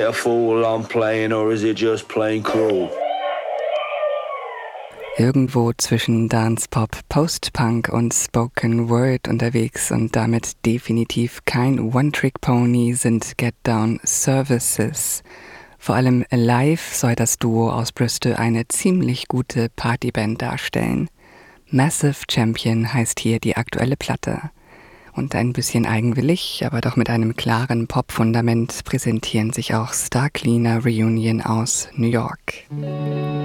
it a fool I'm playing or is it just plain cruel? Irgendwo zwischen Dance Pop, Post-Punk und Spoken Word unterwegs und damit definitiv kein One-Trick-Pony sind Get Down Services. Vor allem live soll das Duo aus Bristol eine ziemlich gute Partyband darstellen. Massive Champion heißt hier die aktuelle Platte. Und ein bisschen eigenwillig, aber doch mit einem klaren Pop-Fundament präsentieren sich auch Star Cleaner Reunion aus New York.